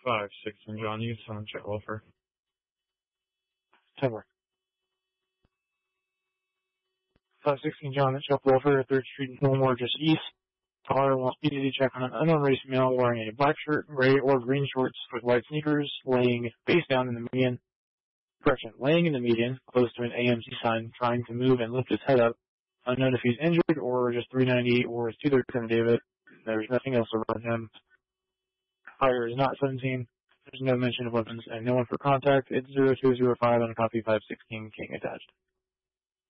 516 John East on Chet Wolfer. 10 more. 516 John at Chet Wolfer, 3rd Street in Fillmore, just east. Caller wants PDD check on an unknown race male wearing a black shirt, gray or green shorts with white sneakers, laying face down in the median. Laying in the median, close to an AMC sign, trying to move and lift his head up. Unknown if he's injured or just 398 or is 237 David. There's nothing else around him. Fire is not 17. There's no mention of weapons and no one for contact. It's 0205 on a copy 516 King attached.